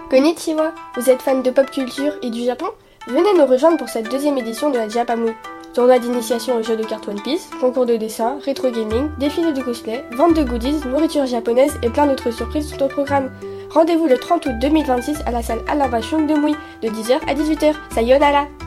Konnichiwa, vous êtes fan de pop culture et du Japon? Venez nous rejoindre pour cette deuxième édition de la Japamui. Tournoi d'initiation au jeu de cartes One Piece, concours de dessin, rétro gaming, défilé de cosplay, vente de goodies, nourriture japonaise et plein d'autres surprises sont au programme. Rendez-vous le 30 août 2026 à la salle Alain Bachung de Mouy, de 10h à 18h. Sayonara!